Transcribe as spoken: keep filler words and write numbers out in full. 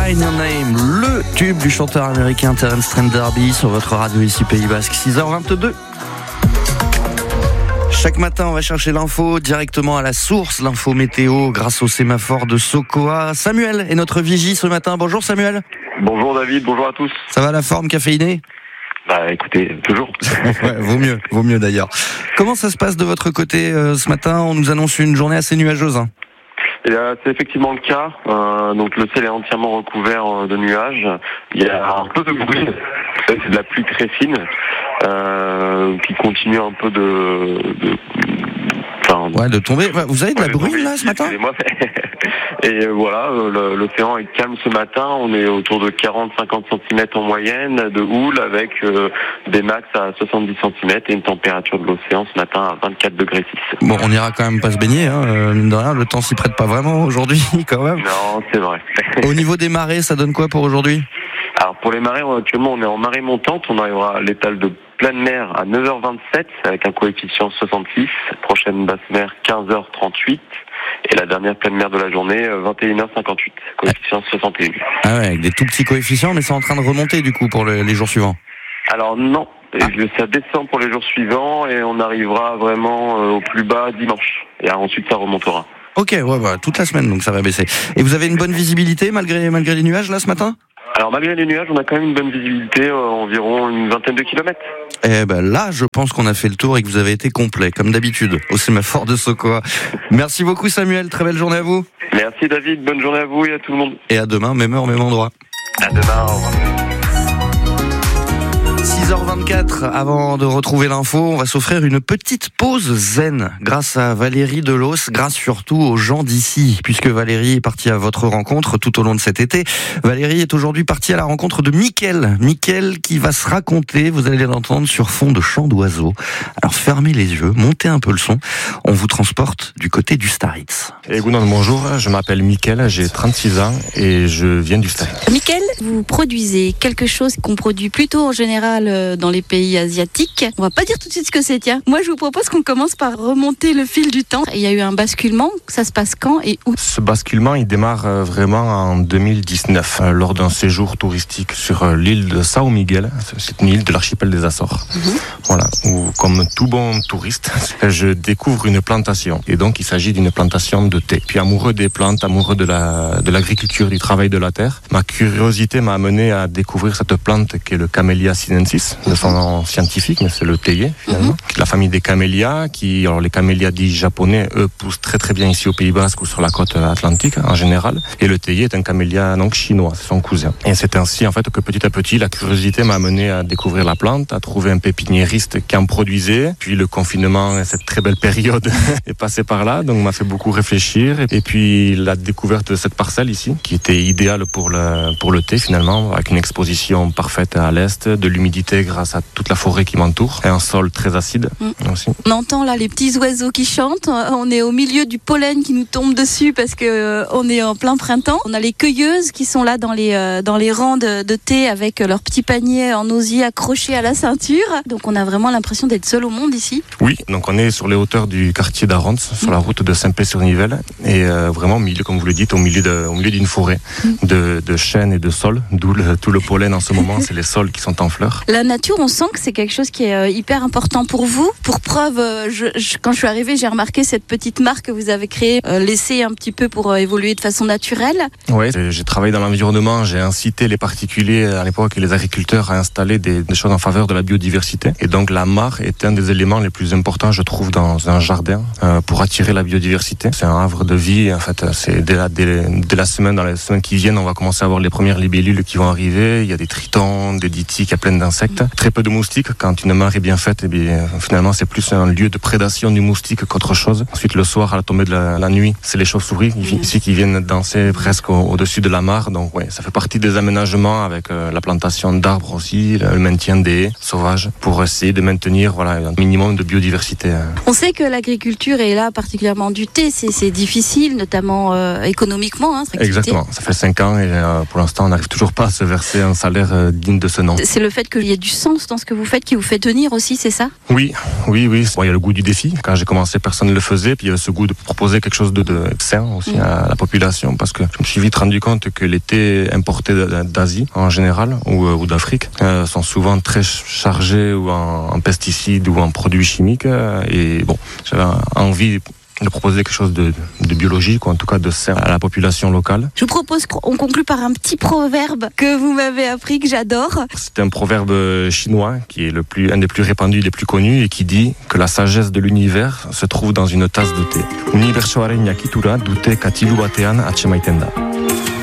Sign Your Name, le tube du chanteur américain Terence Trent D'Arby sur votre radio ici Pays Basque, six heures vingt-deux. Chaque matin, on va chercher l'info directement à la source, l'info météo grâce au sémaphore de Sokoa. Samuel est notre vigie ce matin. Bonjour Samuel. Bonjour David, bonjour à tous. Ça va la forme caféinée ? Bah écoutez, toujours. Ouais, vaut mieux, vaut mieux d'ailleurs. Comment ça se passe de votre côté euh, ce matin ? On nous annonce une journée assez nuageuse. Hein. Et là, c'est effectivement le cas. Euh, donc le ciel est entièrement recouvert de nuages. Il y a un peu de bruit. C'est de la pluie très fine euh, qui continue un peu de... de... Enfin, ouais, de tomber. Vous avez de la ouais, bruine là ce matin ? Excusez-moi. Et voilà, le, l'océan est calme ce matin. On est autour de quarante à cinquante centimètres en moyenne de houle avec euh, des max à soixante-dix centimètres et une température de l'océan ce matin à vingt-quatre degrés six. Bon, on ira quand même pas se baigner, hein, euh, mine de rien. Le temps s'y prête pas vraiment aujourd'hui quand même. Non, c'est vrai. Au niveau des marées, ça donne quoi pour aujourd'hui ? Alors pour les marées, actuellement on est en marée montante. On arrivera à l'étal de pleine mer à neuf heures vingt-sept avec un coefficient soixante-six. Prochaine basse mer quinze heures trente-huit. Et la dernière pleine mer de la journée, vingt et une heures cinquante-huit, coefficient soixante et un. Ah ouais, avec des tout petits coefficients, mais c'est en train de remonter du coup pour le, les jours suivants. Alors non, ah. ça descend pour les jours suivants et on arrivera vraiment au plus bas dimanche. Et ensuite ça remontera. Ok, ouais, bah, toute la semaine donc ça va baisser. Et vous avez une bonne visibilité malgré, malgré les nuages là ce matin ? Alors malgré les nuages, on a quand même une bonne visibilité, euh, environ une vingtaine de kilomètres. Eh ben là, je pense qu'on a fait le tour et que vous avez été complet, comme d'habitude, au sémaphore de Sokoa. Merci beaucoup Samuel, très belle journée à vous. Merci David, bonne journée à vous et à tout le monde. Et à demain, même heure, même endroit. À demain, au revoir. six heures vingt-quatre, avant de retrouver l'info, on va s'offrir une petite pause zen grâce à Valérie Delos, grâce surtout aux gens d'ici, puisque Valérie est partie à votre rencontre tout au long de cet été. Valérie est aujourd'hui partie à la rencontre de Mickaël. Mickaël qui va se raconter, vous allez l'entendre sur fond de chant d'oiseaux. Alors fermez les yeux, montez un peu le son, on vous transporte du côté du Staritz. Et bonjour, je m'appelle Mickaël, j'ai trente-six ans et je viens du Staritz. Mickaël, vous produisez quelque chose qu'on produit plutôt en général dans les pays asiatiques. On va pas dire tout de suite ce que c'est, tiens. Moi, je vous propose qu'on commence par remonter le fil du temps. Il y a eu un basculement. Ça se passe quand et où ? Ce basculement, il démarre vraiment en deux mille dix-neuf, lors d'un séjour touristique sur l'île de São Miguel. C'est une île de l'archipel des Açores. Mm-hmm. Voilà, où, comme tout bon touriste, je découvre une plantation. Et donc, il s'agit d'une plantation de thé. Puis, amoureux des plantes, amoureux de la, de l'agriculture, du travail de la terre, ma curiosité m'a amené à découvrir cette plante qui est le Camellia sinensis, de son nom scientifique, mais c'est le théier finalement. Mm-hmm. La famille des camélias, qui, alors les camélias dits japonais, eux poussent très très bien ici au Pays Basque ou sur la côte atlantique en général. Et le théier est un camélia donc chinois, c'est son cousin. Et c'est ainsi en fait que petit à petit la curiosité m'a amené à découvrir la plante, à trouver un pépiniériste qui en produisait. Puis le confinement, cette très belle période est passée par là, donc m'a fait beaucoup réfléchir. Et puis la découverte de cette parcelle ici, qui était idéale pour le pour le thé finalement, avec une exposition parfaite à l'est, de l'humidité grâce à toute la forêt qui m'entoure et un sol très acide mmh. aussi. On entend là les petits oiseaux qui chantent, on est au milieu du pollen qui nous tombe dessus parce que euh, on est en plein printemps. On a les cueilleuses qui sont là dans les euh, dans les rangs de, de thé avec leurs petits paniers en osier accrochés à la ceinture. Donc on a vraiment l'impression d'être seul au monde ici. Oui, donc on est sur les hauteurs du quartier d'Arons, sur mmh. la route de Saint-Pé-sur-Nivelle et euh, vraiment au milieu, comme vous le dites, au milieu de, au milieu d'une forêt mmh. de, de chênes et de sols, d'où le, tout le pollen en ce moment, c'est les sols qui sont en fleurs. La nature, on sent que c'est quelque chose qui est euh, hyper important pour vous. Pour preuve, euh, je, je, quand je suis arrivée, j'ai remarqué cette petite marque que vous avez créée, euh, laissée un petit peu pour euh, évoluer de façon naturelle. Oui, j'ai travaillé dans l'environnement, j'ai incité les particuliers à l'époque et les agriculteurs à installer des, des choses en faveur de la biodiversité. Et donc la mare est un des éléments les plus importants, je trouve, dans un jardin euh, pour attirer la biodiversité. C'est un havre de vie, en fait. C'est dès la, dès, dès la semaine, dans les semaines qui viennent, on va commencer à voir les premières libellules qui vont arriver. Il y a des tritons, des ditiques, il y a plein d'insectes. Très peu de moustiques. Quand une mare est bien faite, eh bien, finalement, c'est plus un lieu de prédation du moustique qu'autre chose. Ensuite, le soir, à la tombée de la, la nuit, c'est les chauves-souris ici qui viennent danser presque au, au-dessus de la mare. Donc, ouais, ça fait partie des aménagements avec euh, la plantation d'arbres aussi, le maintien des haies sauvages pour essayer de maintenir voilà, un minimum de biodiversité. On sait que l'agriculture est là, particulièrement du thé, c'est, c'est difficile, notamment euh, économiquement. Hein, Exactement. Ça fait cinq ans et euh, pour l'instant, on n'arrive toujours pas à se verser un salaire euh, digne de ce nom. C'est le fait que qu'il y a du sens dans ce que vous faites, qui vous fait tenir aussi, c'est ça? Oui, oui, oui. Bon, il y a le goût du défi. Quand j'ai commencé, personne ne le faisait. Puis il y a ce goût de proposer quelque chose de, de sain aussi mmh. à la population. Parce que je me suis vite rendu compte que les thés importés d'Asie, en général, ou, ou d'Afrique, euh, sont souvent très chargés ou en, en pesticides ou en produits chimiques. Et bon, j'avais envie de proposer quelque chose de, de biologique, ou en tout cas de sain à la population locale. Je vous propose qu'on conclue par un petit proverbe que vous m'avez appris, que j'adore. C'est un proverbe chinois qui est le plus, un des plus répandus, des plus connus, et qui dit que la sagesse de l'univers se trouve dans une tasse de thé. Universoaren yakitura dute katilu batean atxemaiten da.